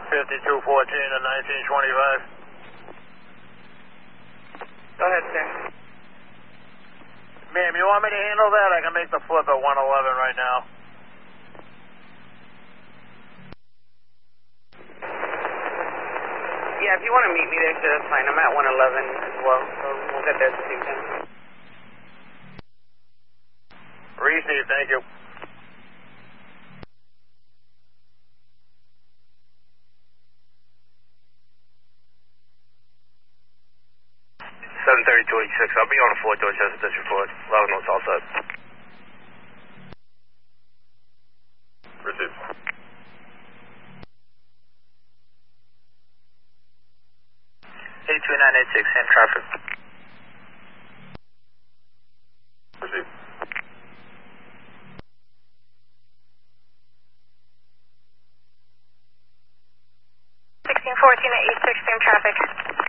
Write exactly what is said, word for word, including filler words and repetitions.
fifty-two fourteen to nineteen twenty-five. Go ahead, sir. Ma'am, you want me to handle that? I can make the flip at one eleven right now. Yeah, if you want to meet me there, sir, that's fine. I'm at one eleven as well, so we'll get there at the same time. Receive, thank you. seven thirty-two eighty-six. I'll be on the fourth Dorchester District Court. eleven on Southside. Receive. eight two nine eight six, same traffic. Receive. sixteen fourteen at eight six, same traffic.